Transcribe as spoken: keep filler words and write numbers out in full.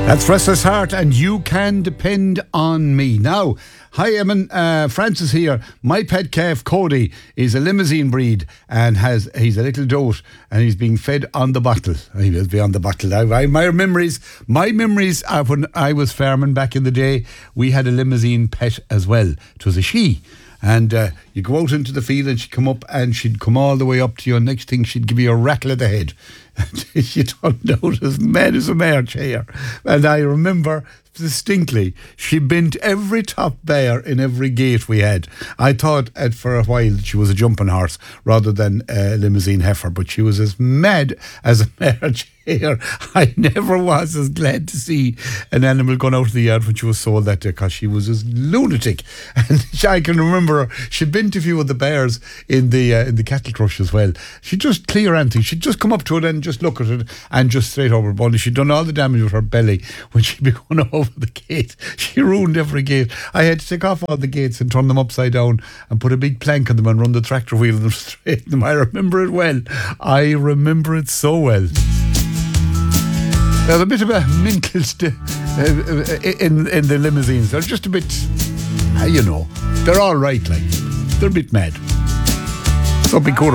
That's Restless Heart and You Can Depend on Me. Now, hi Eamon, uh, Francis here. My pet calf Cody is a limousine breed and has he's a little dote and he's being fed on the bottle. He will be on the bottle. I, I, my memories, my memories are when I was farming back in the day. We had a limousine pet as well. It was a she. And uh, you go out into the field and she'd come up and she'd come all the way up to you. And next thing she'd give you a rattle at the head. And you turned out as mad as a mare chair. And I remember distinctly, she bent every top bar in every gate we had. I thought at, for a while she was a jumping horse rather than a limousine heifer, but she was as mad as a mare chair. I never was as glad to see an animal going out of the yard when she was sold that day, because she was as lunatic. And I can remember her, she'd been to a few of the bears in the uh, in the cattle crush as well. She'd just clear anything. She'd just come up to it and just look at it and just straight over. But she'd done all the damage with her belly when she'd be going over the gate. She ruined every gate. I had to take off all the gates and turn them upside down and put a big plank on them and run the tractor wheel and straighten them. I remember it well. I remember it so well. There's a bit of a mental st- uh, in in the limousines. They're just a bit, uh, you know, they're all right, like they're a bit mad. So be cool.